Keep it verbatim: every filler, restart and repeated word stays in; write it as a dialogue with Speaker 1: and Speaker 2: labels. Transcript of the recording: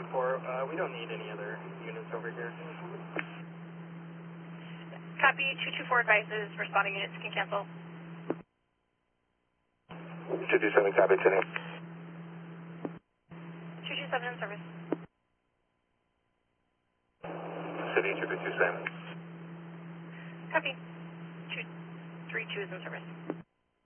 Speaker 1: four, uh, we don't need any other units over here.
Speaker 2: Copy, two two four advises, responding units can cancel.
Speaker 3: two two seven, copy, ten eight.
Speaker 2: two two seven in service.
Speaker 3: City two two seven.
Speaker 2: Copy, two three two is in service.